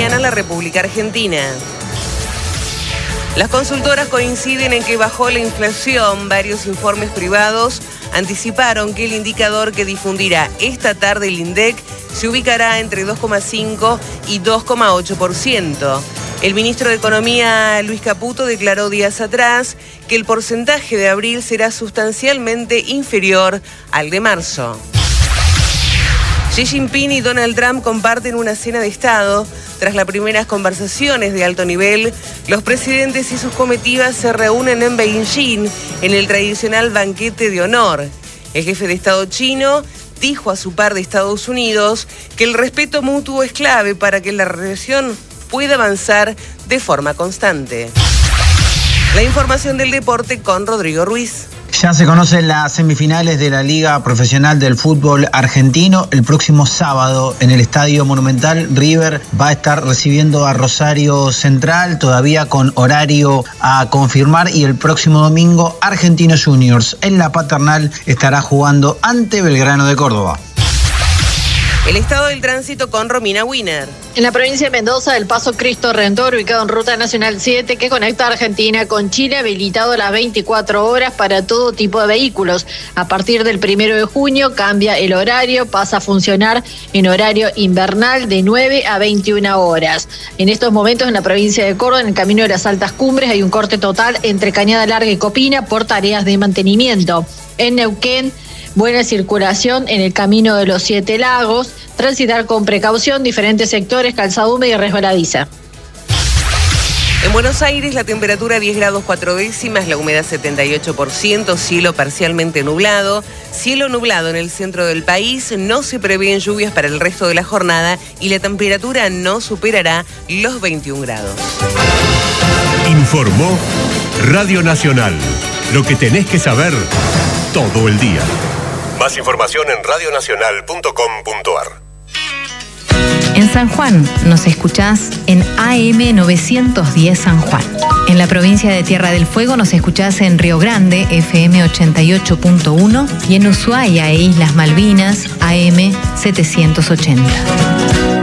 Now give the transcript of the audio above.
mañana la República Argentina. Las consultoras coinciden en que bajó la inflación. Varios informes privados anticiparon que el indicador que difundirá esta tarde el INDEC se ubicará entre 2,5 y 2,8%. El ministro de Economía, Luis Caputo, declaró días atrás que el porcentaje de abril será sustancialmente inferior al de marzo. Xi Jinping y Donald Trump comparten una cena de Estado. Tras las primeras conversaciones de alto nivel, los presidentes y sus comitivas se reúnen en Beijing en el tradicional banquete de honor. El jefe de Estado chino dijo a su par de Estados Unidos que el respeto mutuo es clave para que la relación pueda avanzar de forma constante. La información del deporte con Rodrigo Ruiz. Ya se conocen las semifinales de la Liga Profesional del Fútbol Argentino. El próximo sábado en el Estadio Monumental, River va a estar recibiendo a Rosario Central, todavía con horario a confirmar, y el próximo domingo Argentinos Juniors en la Paternal estará jugando ante Belgrano de Córdoba. El estado del tránsito con Romina Wiener. En la provincia de Mendoza, el paso Cristo Redentor, ubicado en Ruta Nacional 7, que conecta a Argentina con Chile, habilitado a las 24 horas para todo tipo de vehículos. A partir del 1 de junio cambia el horario, pasa a funcionar en horario invernal de 9 a 21 horas. En estos momentos, en la provincia de Córdoba, en el camino de las Altas Cumbres, hay un corte total entre Cañada Larga y Copina por tareas de mantenimiento. En Neuquén, buena circulación en el camino de los 7 Lagos, transitar con precaución diferentes sectores, calzada húmeda y resbaladiza. En Buenos Aires la temperatura 10 grados 4 décimas, la humedad 78%, cielo parcialmente nublado. Cielo nublado en el centro del país, no se prevén lluvias para el resto de la jornada y la temperatura no superará los 21 grados. Informó Radio Nacional. Lo que tenés que saber todo el día. Más información en radionacional.com.ar. En San Juan nos escuchás en AM 910 San Juan. En la provincia de Tierra del Fuego nos escuchás en Río Grande, FM 88.1, y en Ushuaia e Islas Malvinas, AM 780.